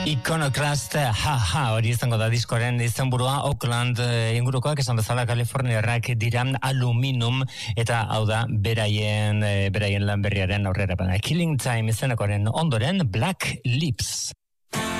Iconoclast, hori izango da diskoren izenburua. Oakland ingurukoak, esan bezala Kaliforniarrak dira, Aluminum, eta hau da beraien lan berriaren aurrera. Killing Time izenakoaren ondoren Black Lips.